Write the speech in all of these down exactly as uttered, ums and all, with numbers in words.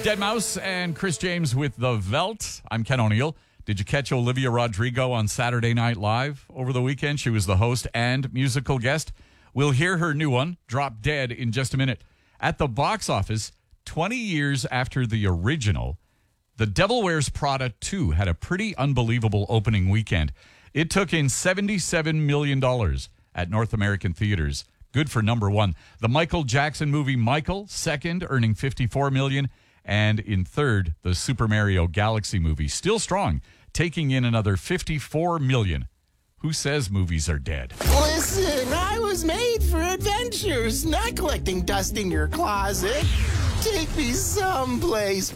deadmau five and Chris James with The Veldt. I'm Ken O'Neill. Did you catch Olivia Rodrigo on Saturday Night Live over the weekend? She was the host and musical guest. We'll hear her new one, Drop Dead, in just a minute. At the box office, twenty years after the original, The Devil Wears Prada two had a pretty unbelievable opening weekend. It took in seventy-seven million dollars at North American theaters. Good for number one. The Michael Jackson movie Michael, second, earning fifty-four million dollars. And in third, the Super Mario Galaxy movie, still strong, taking in another fifty-four million dollars. Who says movies are dead? Listen, I was made for adventures, not collecting dust in your closet. Take me someplace,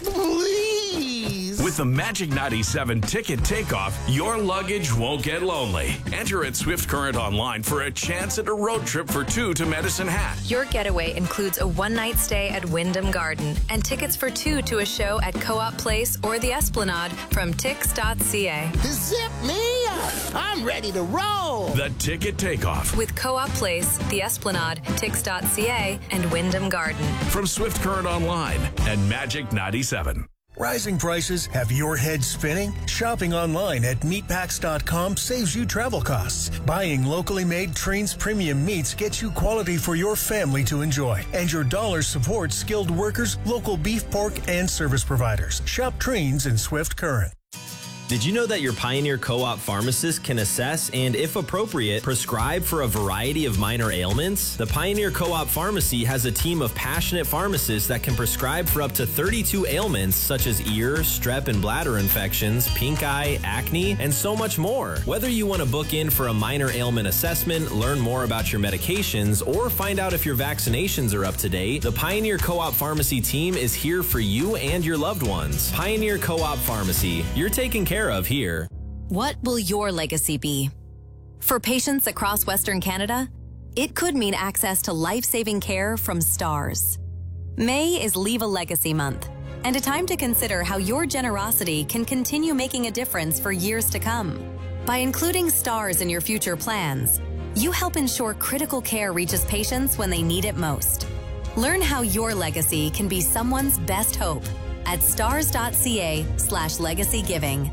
please. With the Magic ninety-seven Ticket Takeoff, your luggage won't get lonely. Enter at Swift Current Online for a chance at a road trip for two to Medicine Hat. Your getaway includes a one-night stay at Wyndham Garden and tickets for two to a show at Co-op Place or the Esplanade from tix dot c a. Zip me up. I'm ready to roll. The Ticket Takeoff. With Co-op Place, the Esplanade, tix dot c a, and Wyndham Garden. From Swift Current Online and Magic ninety-seven. Rising prices have your head spinning? Shopping online at meatpacks dot com saves you travel costs. Buying locally made Trains premium meats gets you quality for your family to enjoy. And your dollar supports skilled workers, local beef, pork, and service providers. Shop Trains in Swift Current. Did you know that your Pioneer Co-op pharmacist can assess and, if appropriate, prescribe for a variety of minor ailments? The Pioneer Co-op Pharmacy has a team of passionate pharmacists that can prescribe for up to thirty-two ailments such as ear, strep and bladder infections, pink eye, acne, and so much more. Whether you want to book in for a minor ailment assessment, learn more about your medications, or find out if your vaccinations are up to date, the Pioneer Co-op Pharmacy team is here for you and your loved ones. Pioneer Co-op Pharmacy. You're taking care of here. What will your legacy be? For patients across Western Canada, it could mean access to life-saving care from STARS. May is Leave a Legacy Month, and a time to consider how your generosity can continue making a difference for years to come. By including STARS in your future plans, you help ensure critical care reaches patients when they need it most. Learn how your legacy can be someone's best hope at stars dot c a slash legacy giving.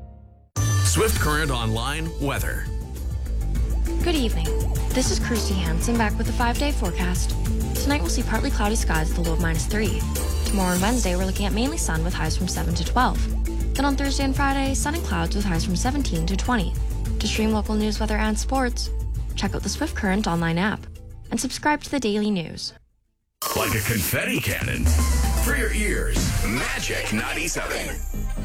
Swift Current Online weather. Good evening. This is Kirsty Hansen back with a five-day forecast. Tonight we'll see partly cloudy skies with a low of minus three. Tomorrow and Wednesday we're looking at mainly sun with highs from seven to twelve. Then on Thursday and Friday, sun and clouds with highs from seventeen to twenty. To stream local news, weather, and sports, check out the Swift Current Online app and subscribe to the daily news. Like a confetti cannon. For your ears, Magic ninety-seven.